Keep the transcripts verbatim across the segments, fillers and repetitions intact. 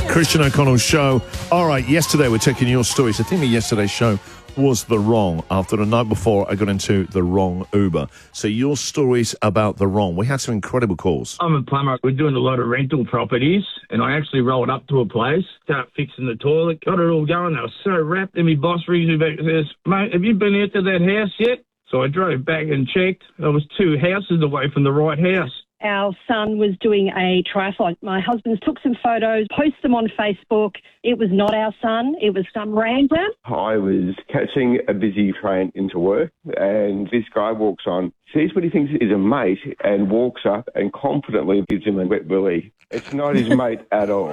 Christian O'Connell's show. All right, yesterday we're taking your stories. The theme of yesterday's show was the wrong. After the night before, I got into the wrong Uber. So your stories about the wrong. We had some incredible calls. I'm a plumber. We're doing a lot of rental properties, and I actually rolled up to a place, start fixing the toilet, got it all going. They were so wrapped, and my boss rings me back and says, "Mate, have you been out to that house yet?" So I drove back and checked. I was two houses away from the right house. Our son was doing a triathlon. My husband took some photos, posted them on Facebook. It was not our son. It was some random. I was catching a busy train into work, and this guy walks on, sees what he thinks is a mate, and walks up and confidently gives him a wet willy. It's not his mate at all.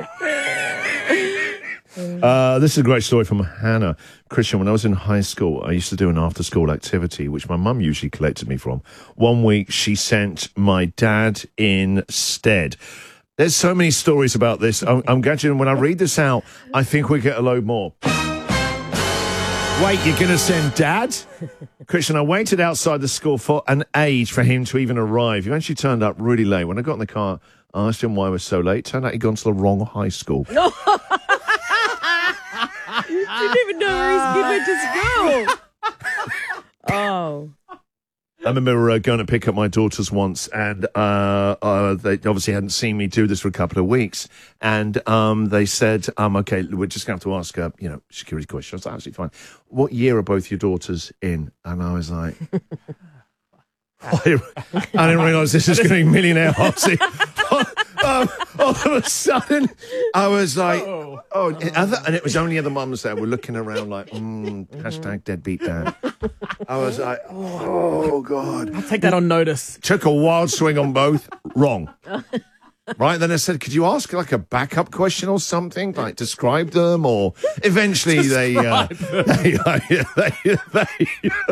Uh, this is a great story from Hannah. Christian, when I was in high school, I used to do an after-school activity, which my mum usually collected me from. One week, she sent my dad instead. There's so many stories about this. I'm, I'm getting, when I read this out, I think we get a load more. Wait, you're going to send Dad? Christian, I waited outside the school for an age for him to even arrive. He eventually turned up really late. When I got in the car, I asked him why he was so late. Turned out he'd gone to the wrong high school. No. You didn't even know where his kid went to school. Oh. I remember uh, going to pick up my daughters once, and uh, uh, they obviously hadn't seen me do this for a couple of weeks. And um, they said, um, okay, we're just going to have to ask, uh, you know, security questions. That's absolutely fine. What year are both your daughters in? And I was like, I didn't realise this was going to be Millionaire Hotsy. Um, all of a sudden, I was like, oh, oh other, and it was only other mums there were looking around like, mm, hashtag deadbeat dad. I was like, oh, God. I'll take that on notice. Took a wild swing on both. Wrong. Right, then I said, could you ask like a backup question or something, like describe them, or eventually they, uh, they, uh, they, they,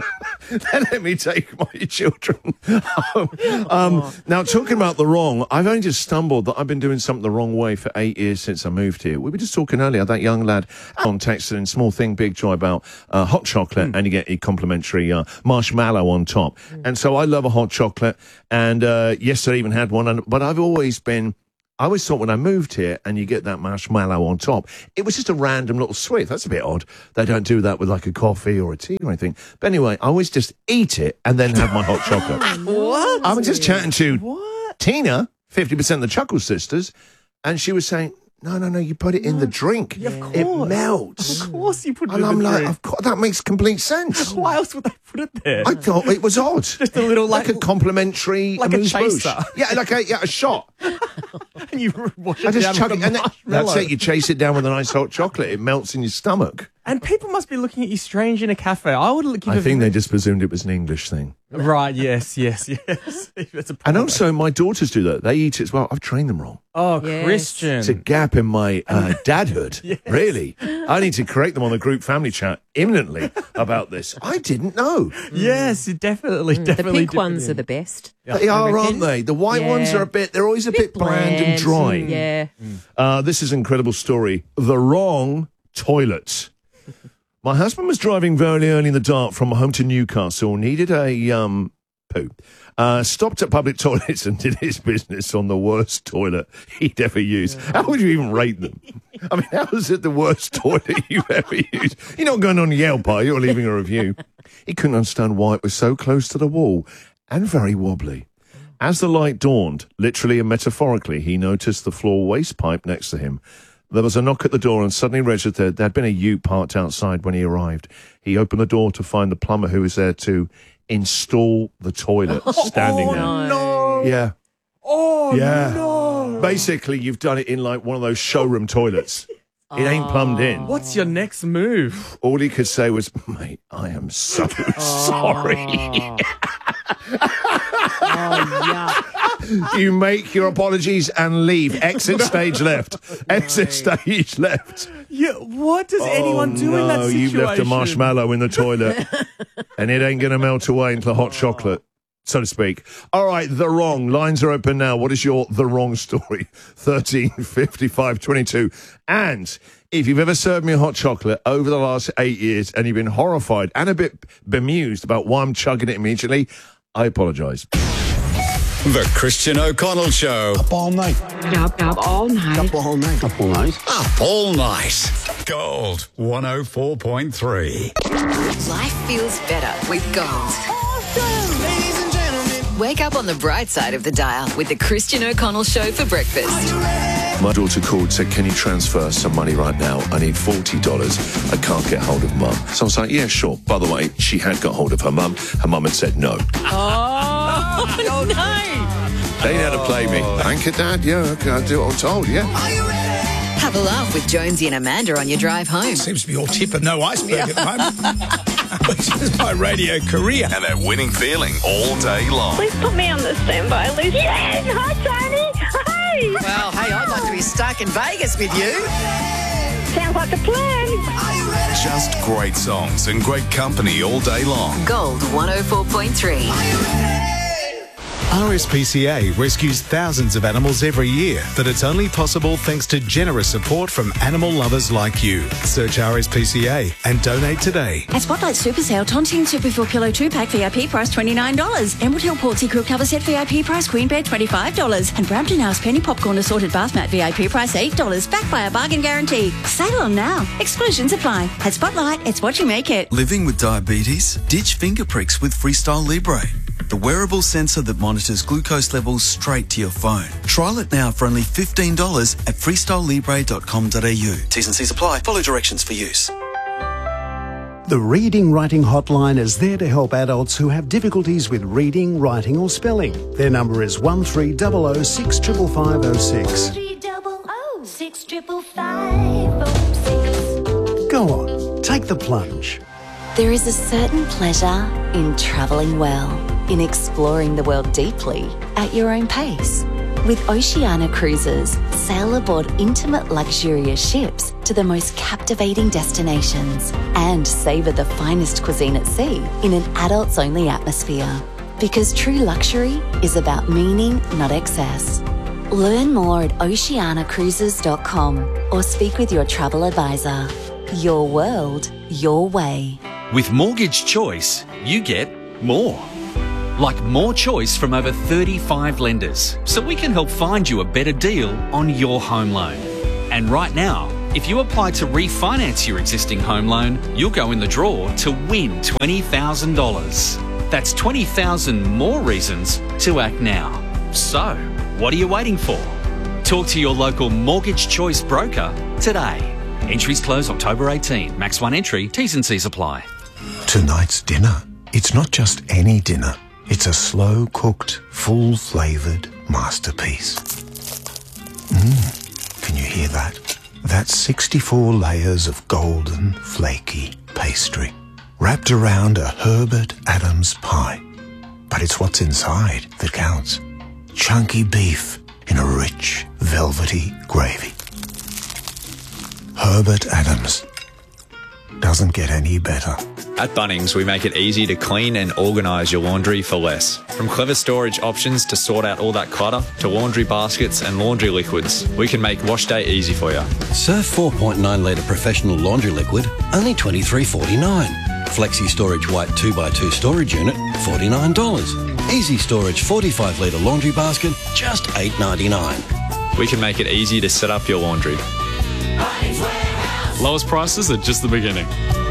they let me take my children home. Um, now, talking about the wrong, I've only just stumbled that I've been doing something the wrong way for eight years since I moved here. We were just talking earlier, that young lad on texting in Small Thing, Big Joy about uh, hot chocolate, mm. and you get a complimentary uh, marshmallow on top. Mm. And so I love a hot chocolate, and uh, yesterday I even had one, and, but I've always been I always thought when I moved here and you get that marshmallow on top, it was just a random little sweet. That's a bit odd. They don't do that with like a coffee or a tea or anything. But anyway, I always just eat it and then have my hot chocolate. What? I was just chatting to what? Tina, fifty percent of the Chuckle Sisters, and she was saying, no, no, no, you put it in the drink. Yeah, of course. It melts. Of course you put it and in I'm the like, drink. of course, that makes complete sense. Why else would they put it there? I thought it was odd. Just a little like, like a complimentary like a amuse-bouche. chaser. Yeah, like a, yeah, a shot. And you wash it I just down chuck with it, a and then, marshmallow. that's it. You chase it down with a nice hot chocolate. It melts in your stomach. And people must be looking at you strange in a cafe. I would look. I think they just presumed it was an English thing. Right? Yes. Yes. Yes. That's a and also, my daughters do that. They eat it as well. I've trained them wrong. Oh, Yes. Christian! It's a gap in my uh, dadhood. Yes. Really, I need to correct them on the group family chat imminently about this. I didn't know. Yes, you definitely, The definitely. pink dip it ones in. are the best. They I are, reckon. aren't they? The white Yeah. ones are a bit. They're always a bit, bland, and dry. Yeah. Uh, this is an incredible story. The wrong toilet. My husband was driving very early in the dark from home to Newcastle, needed a um, poo. Uh, stopped at public toilets and did his business on the worst toilet he'd ever used. How would you even rate them? I mean, how is it the worst toilet you've ever used? You're not going on Yelp, are you, or leaving a review? He couldn't understand why it was so close to the wall and very wobbly. As the light dawned, literally and metaphorically, he noticed the floor waste pipe next to him. There was a knock at the door and suddenly registered there had been a ute parked outside when he arrived. He opened the door to find the plumber who was there to install the toilet standing oh, there. No. Yeah. Oh Yeah. no! Basically, you've done it in like one of those showroom toilets. It ain't plumbed in. What's your next move? All he could say was, mate, I am so sorry. Oh, yeah. You make your apologies and leave. Exit stage left. Exit stage left. Yeah. What does anyone do no, in that situation? You've left a marshmallow in the toilet and it ain't going to melt away into hot chocolate, so to speak. All right, the wrong. Lines are open now. What is your the wrong story? thirteen fifty-five twenty-two. And if you've ever served me a hot chocolate over the last eight years and you've been horrified and a bit bemused about why I'm chugging it immediately, I apologise. The Christian O'Connell Show. Up all night. Up, up all night. Up all night. Up all night. Up all night. Gold one oh four point three. Life feels better with Gold. Awesome. Ladies and gentlemen. Wake up on the bright side of the dial with the Christian O'Connell Show for breakfast. My daughter called, said, can you transfer some money right now? I need forty dollars. I can't get hold of mum. So I was like, yeah, sure. By the way, she had got hold of her mum. Her mum had said no. Oh, no. They know how to play me. Thank you, Dad. Yeah, okay, I'll do what I'm told, yeah. Have a laugh with Jonesy and Amanda on your drive home. Seems to be all tip and no iceberg at the moment. Which is my radio career. And that winning feeling all day long. Please put me on the standby list. Yes! Hi, Tony! Hey! Well, hey, I'd like to be stuck in Vegas with you. Sounds like a plan. Just great songs and great company all day long. Gold one oh four point three. R S P C A rescues thousands of animals every year, but it's only possible thanks to generous support from animal lovers like you. Search R S P C A and donate today. At Spotlight Super Sale, Tontine Super Full Pillow two pack V I P price twenty-nine dollars. Emerald Hill Portsea Quilt Cover Set V I P price Queen Bed twenty-five dollars. And Brampton House Penny Popcorn Assorted Bath Mat V I P price eight dollars. Backed by a bargain guarantee. Sale on now. Exclusions apply. At Spotlight, it's what you make it. Living with diabetes? Ditch finger pricks with Freestyle Libre, the wearable sensor that monitors glucose levels straight to your phone. Trial it now for only fifteen dollars at freestyle libre dot com dot a u. T's and C's apply. Follow directions for use. The Reading Writing Hotline is there to help adults who have difficulties with reading, writing or spelling. Their number is one three zero zero six five five zero six. Go on, take the plunge. There is a certain pleasure in travelling well, in exploring the world deeply at your own pace. With Oceania Cruises, sail aboard intimate, luxurious ships to the most captivating destinations and savour the finest cuisine at sea in an adults-only atmosphere. Because true luxury is about meaning, not excess. Learn more at oceania cruises dot com or speak with your travel advisor. Your world, your way. With Mortgage Choice, you get more. Like more choice from over thirty-five lenders, so we can help find you a better deal on your home loan. And right now, if you apply to refinance your existing home loan, you'll go in the draw to win twenty thousand dollars. That's twenty thousand more reasons to act now. So, what are you waiting for? Talk to your local Mortgage Choice broker today. Entries close October eighteenth. Max one entry. T's and C's apply. Tonight's dinner. It's not just any dinner. It's a slow-cooked, full-flavoured masterpiece. Mmm, can you hear that? That's sixty-four layers of golden, flaky pastry, wrapped around a Herbert Adams pie. But it's what's inside that counts. Chunky beef in a rich, velvety gravy. Herbert Adams. Doesn't get any better. At Bunnings, we make it easy to clean and organise your laundry for less. From clever storage options to sort out all that clutter, to laundry baskets and laundry liquids, we can make wash day easy for you. Surf four point nine litre professional laundry liquid, only twenty-three forty-nine. Flexi Storage White two by two storage unit, forty-nine dollars. Easy Storage forty-five litre laundry basket, just eight ninety-nine. We can make it easy to set up your laundry. Lowest prices are just the beginning.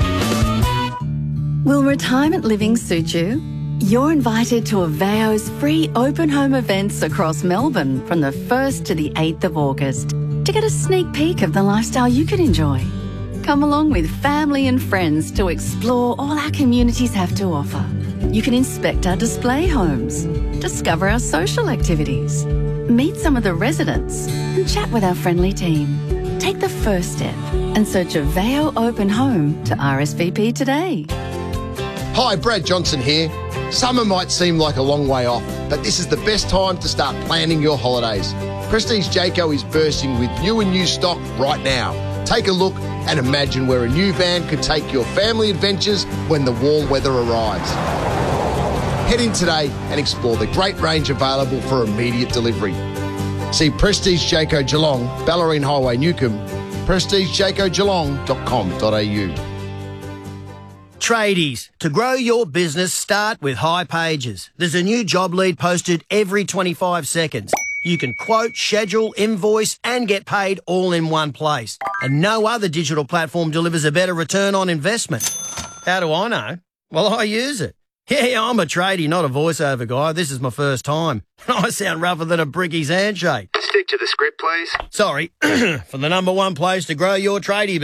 Will retirement living suit you? You're invited to Aveo's free open home events across Melbourne from the first to the eighth of August to get a sneak peek of the lifestyle you could enjoy. Come along with family and friends to explore all our communities have to offer. You can inspect our display homes, discover our social activities, meet some of the residents and chat with our friendly team. Take the first step and search Aveo Open Home to R S V P today. Hi, Brad Johnson here. Summer might seem like a long way off, but this is the best time to start planning your holidays. Prestige Jayco is bursting with new and used stock right now. Take a look and imagine where a new van could take your family adventures when the warm weather arrives. Head in today and explore the great range available for immediate delivery. See Prestige Jayco Geelong, Ballerine Highway, Newcomb, prestige jayco geelong dot com dot a u. Tradies, to grow your business, start with High Pages. There's a new job lead posted every twenty-five seconds. You can quote, schedule, invoice, and get paid all in one place. And no other digital platform delivers a better return on investment. How do I know? Well, I use it. Yeah, I'm a tradie, not a voiceover guy. This is my first time. I sound rougher than a bricky's handshake. Stick to the script, please. Sorry, for the number one place to grow your tradie business.